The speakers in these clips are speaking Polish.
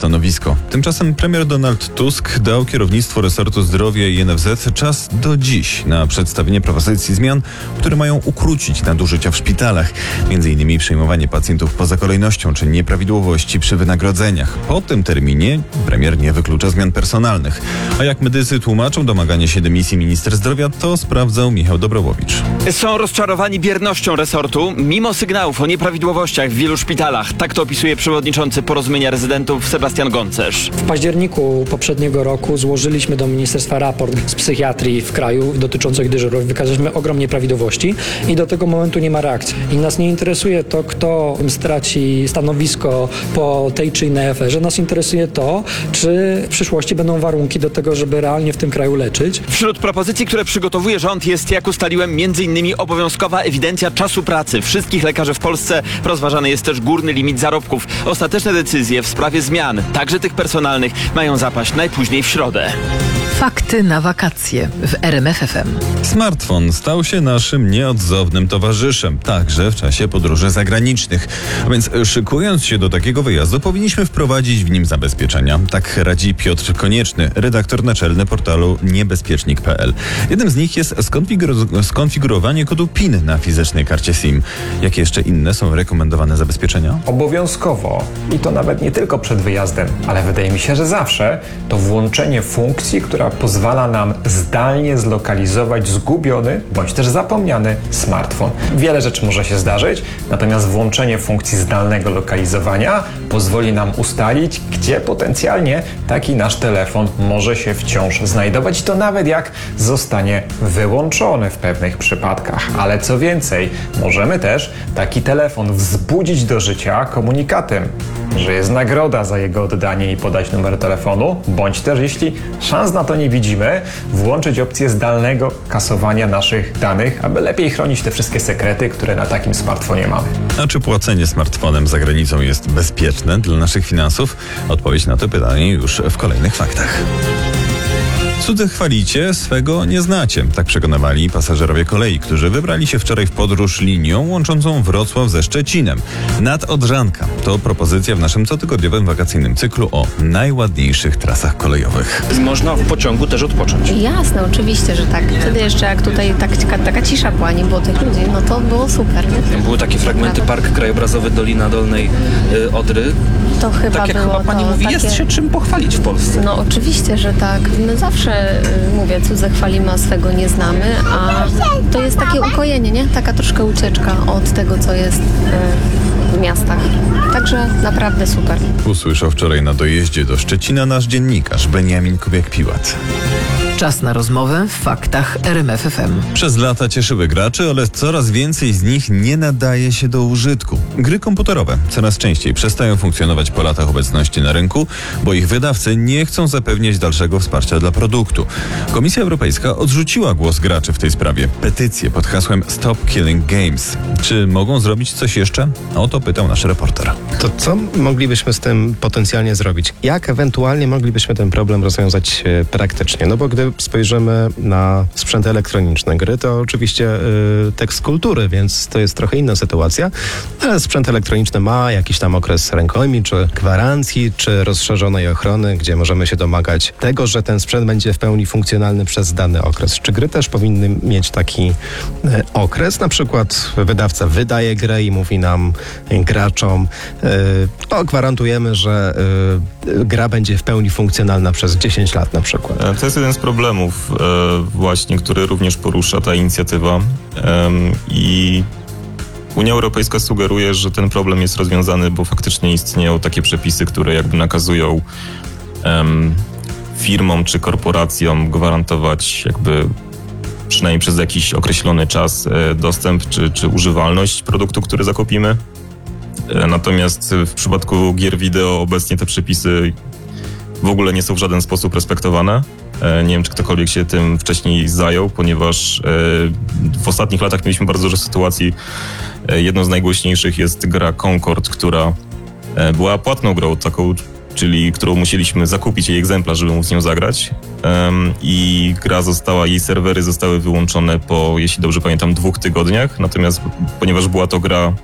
stanowisko. Tymczasem premier Donald Tusk dał kierownictwu resortu zdrowia i NFZ czas do dziś na przedstawienie propozycji zmian, które mają ukrócić nadużycia w szpitalach. Między innymi przejmowanie pacjentów poza kolejnością czy nieprawidłowości przy wynagrodzeniach. Po tym terminie premier nie wyklucza zmian personalnych. A jak medycy tłumaczą domaganie się dymisji minister zdrowia, to sprawdzał Michał Dobrołowicz. Są rozczarowani biernością resortu, mimo sygnałów o nieprawidłowościach w wielu szpitalach. Tak to opisuje przewodniczący Porozumienia Rezydentów Sebastian Goncerz. W październiku poprzedniego roku złożyliśmy do ministerstwa raport z psychiatrii w kraju dotyczących dyżurów. Wykazaliśmy ogrom nieprawidłowości i do tego momentu nie ma reakcji. I nas nie interesuje to, kto straci stanowisko po tej czy innej aferze. Nas interesuje to, czy w przyszłości będą warunki do tego, żeby realnie w tym kraju leczyć. Wśród propozycji, które przygotowuje rząd, jest, jak ustaliłem, m.in. obowiązkowa ewidencja czasu pracy wszystkich lekarzy w Polsce. Rozważany jest też górny limit zarobków. Ostateczne decyzje w sprawie zmian, także tych personalnych, mają zapaść najpóźniej w środę. Fakty na wakacje w RMF FM. Smartfon stał się naszym nieodzownym towarzyszem, także w czasie podróży zagranicznych. A więc szykując się do takiego wyjazdu, powinniśmy wprowadzić w nim zabezpieczenia. Tak radzi Piotr Konieczny, redaktor naczelny portalu niebezpiecznik.pl. Jednym z nich jest skonfigurowanie kodu PIN na fizycznej karcie SIM. Jakie jeszcze inne są rekomendowane zabezpieczenia? Obowiązkowo, i to nawet nie tylko przed wyjazdem, ale wydaje mi się, że zawsze, to włączenie funkcji, która pozwala nam zdalnie zlokalizować zgubiony bądź też zapomniany smartfon. Wiele rzeczy może się zdarzyć, natomiast włączenie funkcji zdalnego lokalizowania pozwoli nam ustalić, gdzie potencjalnie taki nasz telefon może się wciąż znajdować. I to nawet jak zostanie wyłączony w pewnych przypadkach. Ale co więcej, możemy też taki telefon wzbudzić do życia komunikatem, że jest nagroda za jego oddanie i podać numer telefonu, bądź też, jeśli szans na to nie widzimy, włączyć opcję zdalnego kasowania naszych danych, aby lepiej chronić te wszystkie sekrety, które na takim smartfonie mamy. A czy płacenie smartfonem za granicą jest bezpieczne dla naszych finansów? Odpowiedź na to pytanie już w kolejnych faktach. Cudze chwalicie, swego nie znacie. Tak przekonywali pasażerowie kolei, którzy wybrali się wczoraj w podróż linią łączącą Wrocław ze Szczecinem. Nadodrzanka to propozycja w naszym cotygodniowym wakacyjnym cyklu o najładniejszych trasach kolejowych. Można w pociągu też odpocząć. Jasne, oczywiście, że tak. Wtedy jeszcze jak tutaj taka cisza była, nie było tych ludzi, no to było super, nie? Były takie fragmenty, Park Krajobrazowy Dolina Dolnej Odry. To chyba tak jak było chyba pani to mówi, takie... jest się czym pochwalić w Polsce. No oczywiście, że tak. My zawsze, mówię, cudze chwalimy, a swego nie znamy, a to jest takie ukojenie, nie? Taka troszkę ucieczka od tego, co jest w miastach. Także naprawdę super. Usłyszał wczoraj na dojeździe do Szczecina nasz dziennikarz Beniamin Kubiak-Piłat. Czas na rozmowę w faktach RMF FM. Przez lata cieszyły graczy, ale coraz więcej z nich nie nadaje się do użytku. Gry komputerowe coraz częściej przestają funkcjonować po latach obecności na rynku, bo ich wydawcy nie chcą zapewniać dalszego wsparcia dla produktu. Komisja Europejska odrzuciła głos graczy w tej sprawie. Petycję pod hasłem Stop Killing Games. Czy mogą zrobić coś jeszcze? O to pytał nasz reporter. To co moglibyśmy z tym potencjalnie zrobić? Jak ewentualnie moglibyśmy ten problem rozwiązać praktycznie? No bo gdy spojrzymy na sprzęt elektroniczny gry, to oczywiście tekst kultury, więc to jest trochę inna sytuacja, ale sprzęt elektroniczny ma jakiś tam okres rękojmi, czy gwarancji, czy rozszerzonej ochrony, gdzie możemy się domagać tego, że ten sprzęt będzie w pełni funkcjonalny przez dany okres. Czy gry też powinny mieć taki okres? Na przykład wydawca wydaje grę i mówi nam, graczom, gwarantujemy, że gra będzie w pełni funkcjonalna przez 10 lat na przykład. To jest jeden z problemów właśnie, który również porusza ta inicjatywa i Unia Europejska sugeruje, że ten problem jest rozwiązany, bo faktycznie istnieją takie przepisy, które jakby nakazują firmom czy korporacjom gwarantować jakby przynajmniej przez jakiś określony czas dostęp czy używalność produktu, który zakupimy. Natomiast w przypadku gier wideo obecnie te przepisy w ogóle nie są w żaden sposób respektowane. Nie wiem, czy ktokolwiek się tym wcześniej zajął, ponieważ w ostatnich latach mieliśmy bardzo dużo sytuacji. Jedną z najgłośniejszych jest gra Concord, która była płatną grą taką, czyli którą musieliśmy zakupić jej egzemplarz, żeby móc nią zagrać. I jej serwery zostały wyłączone po, jeśli dobrze pamiętam, 2 tygodniach. Natomiast ponieważ była to gra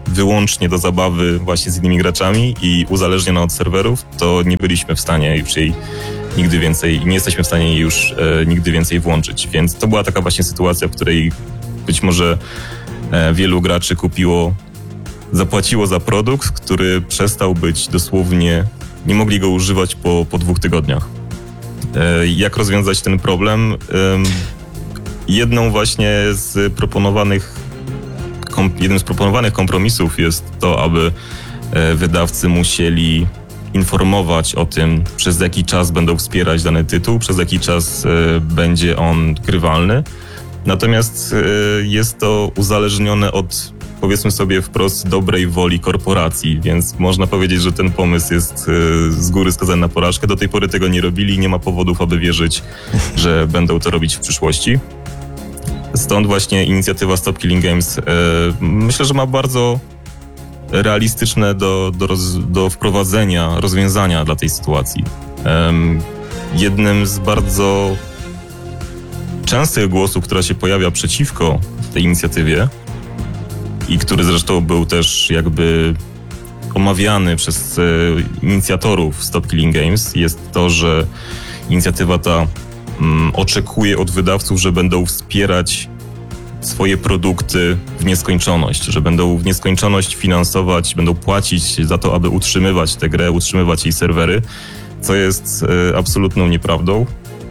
wyłącznie do zabawy właśnie z innymi graczami i uzależniona od serwerów, to nie byliśmy w stanie już jej nigdy więcej, nie jesteśmy w stanie jej już nigdy więcej włączyć. Więc to była taka właśnie sytuacja, w której być może wielu graczy zapłaciło za produkt, który przestał być dosłownie, nie mogli go używać po 2 tygodniach. Jak rozwiązać ten problem? Jednym z proponowanych kompromisów jest to, aby wydawcy musieli informować o tym, przez jaki czas będą wspierać dany tytuł, przez jaki czas będzie on grywalny. Natomiast jest to uzależnione od, powiedzmy sobie wprost, dobrej woli korporacji, więc można powiedzieć, że ten pomysł jest z góry skazany na porażkę. Do tej pory tego nie robili i nie ma powodów, aby wierzyć, że będą to robić w przyszłości. Stąd właśnie inicjatywa Stop Killing Games myślę, że ma bardzo realistyczne do wprowadzenia rozwiązania dla tej sytuacji. Jednym z bardzo częstych głosów, która się pojawia przeciwko tej inicjatywie i który zresztą był też jakby omawiany przez inicjatorów Stop Killing Games, jest to, że inicjatywa ta oczekuje od wydawców, że będą wspierać swoje produkty w nieskończoność, że będą w nieskończoność finansować, będą płacić za to, aby utrzymywać tę grę, utrzymywać jej serwery, co jest absolutną nieprawdą.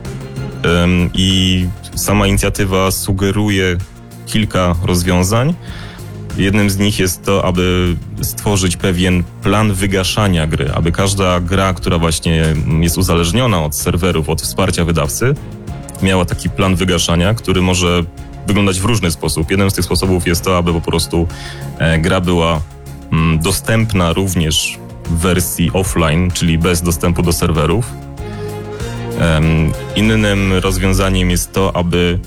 I sama inicjatywa sugeruje kilka rozwiązań. Jednym z nich jest to, aby stworzyć pewien plan wygaszania gry, aby każda gra, która właśnie jest uzależniona od serwerów, od wsparcia wydawcy, miała taki plan wygaszania, który może wyglądać w różny sposób. Jednym z tych sposobów jest to, aby po prostu gra była dostępna również w wersji offline, czyli bez dostępu do serwerów. Innym rozwiązaniem jest to, aby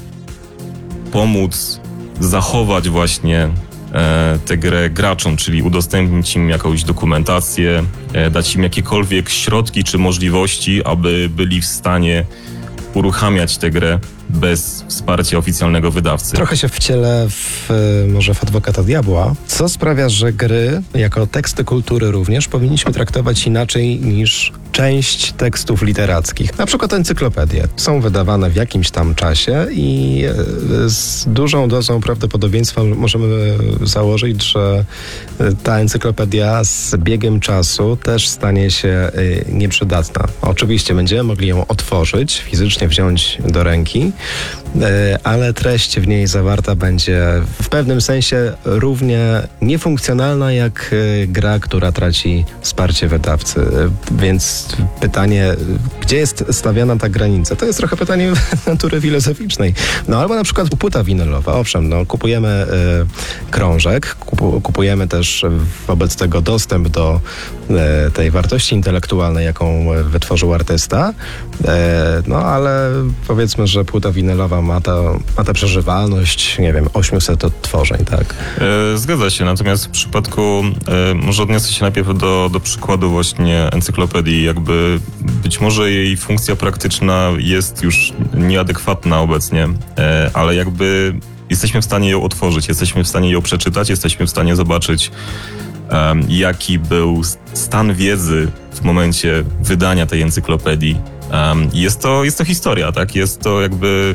pomóc zachować właśnie tę grę graczom, czyli udostępnić im jakąś dokumentację, dać im jakiekolwiek środki czy możliwości, aby byli w stanie uruchamiać tę grę bez wsparcia oficjalnego wydawcy. Trochę się wcielę może w adwokata diabła. Co sprawia, że gry, jako teksty kultury również, powinniśmy traktować inaczej niż część tekstów literackich. Na przykład encyklopedie są wydawane w jakimś tam czasie i z dużą dozą prawdopodobieństwa możemy założyć, że ta encyklopedia z biegiem czasu też stanie się nieprzydatna. Oczywiście będziemy mogli ją otworzyć, fizycznie wziąć do ręki, ale treść w niej zawarta będzie w pewnym sensie równie niefunkcjonalna jak gra, która traci wsparcie wydawcy. Więc pytanie, gdzie jest stawiana ta granica? To jest trochę pytanie natury filozoficznej. No albo na przykład płyta winylowa. Owszem, no, kupujemy krążek, kupujemy też wobec tego dostęp do tej wartości intelektualnej, jaką wytworzył artysta, no ale powiedzmy, że płyta winylowa ma tę przeżywalność, nie wiem, 800 odtworzeń, tak? Zgadza się, natomiast w przypadku, może odniosę się najpierw do przykładu właśnie encyklopedii, jakby być może jej funkcja praktyczna jest już nieadekwatna obecnie, ale jakby jesteśmy w stanie ją otworzyć, jesteśmy w stanie ją przeczytać, jesteśmy w stanie zobaczyć, jaki był stan wiedzy w momencie wydania tej encyklopedii. Jest to historia, tak? Jest to jakby...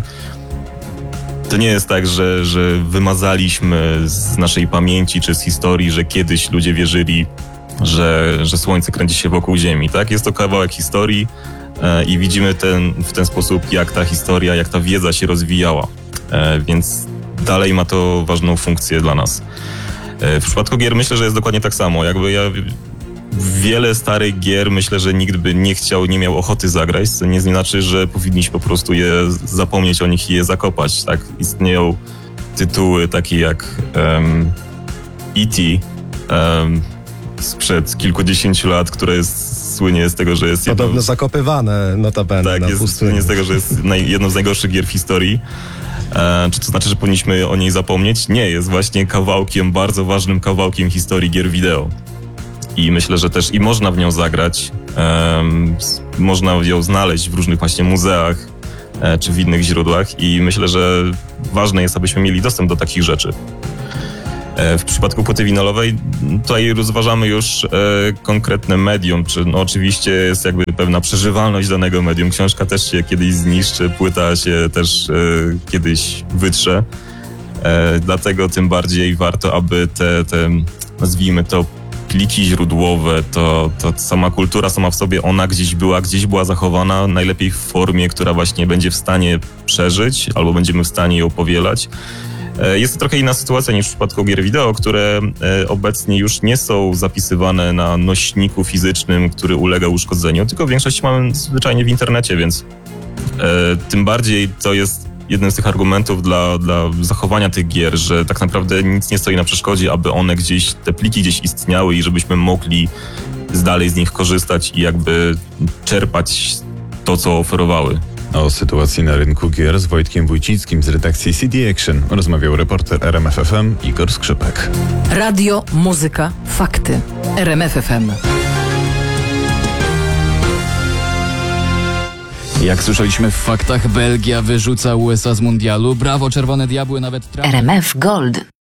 To nie jest tak, że wymazaliśmy z naszej pamięci czy z historii, że kiedyś ludzie wierzyli, że Słońce kręci się wokół Ziemi, tak? Jest to kawałek historii i widzimy w ten sposób, jak ta historia, jak ta wiedza się rozwijała. Więc dalej ma to ważną funkcję dla nas. W przypadku gier myślę, że jest dokładnie tak samo. Wiele starych gier myślę, że nikt by nie miał ochoty zagrać, co nie znaczy, że powinniśmy po prostu je zapomnieć o nich i je zakopać, tak? Istnieją tytuły takie jak E.T. Sprzed kilkudziesięciu lat, które słynie z tego, że jest podobno zakopywane notabene. Tak, słynie z tego, że jest jedną z najgorszych gier w historii. Czy to znaczy, że powinniśmy o niej zapomnieć? Nie, jest właśnie bardzo ważnym kawałkiem historii gier wideo. I myślę, że też i można w nią zagrać, można ją znaleźć w różnych właśnie muzeach czy w innych źródłach i myślę, że ważne jest, abyśmy mieli dostęp do takich rzeczy. W przypadku płyty winylowej tutaj rozważamy już konkretne medium, czy no oczywiście jest jakby pewna przeżywalność danego medium. Książka też się kiedyś zniszczy, płyta się też kiedyś wytrze. Dlatego tym bardziej warto, aby te nazwijmy to pliki źródłowe, to sama kultura sama w sobie, ona gdzieś była zachowana, najlepiej w formie, która właśnie będzie w stanie przeżyć, albo będziemy w stanie ją powielać. Jest to trochę inna sytuacja niż w przypadku gier wideo, które obecnie już nie są zapisywane na nośniku fizycznym, który ulega uszkodzeniu, tylko większość mamy zwyczajnie w internecie, więc tym bardziej to jest jeden z tych argumentów dla zachowania tych gier, że tak naprawdę nic nie stoi na przeszkodzie, aby one gdzieś, te pliki gdzieś istniały i żebyśmy mogli dalej z nich korzystać i jakby czerpać to, co oferowały. O sytuacji na rynku gier z Wojtkiem Wójcickim z redakcji CD Action rozmawiał reporter RMF FM Igor Skrzypek. Radio, muzyka, fakty. RMF FM. Jak słyszeliśmy w faktach, Belgia wyrzuca USA z mundialu. Brawo, Czerwone Diabły nawet... RMF Gold.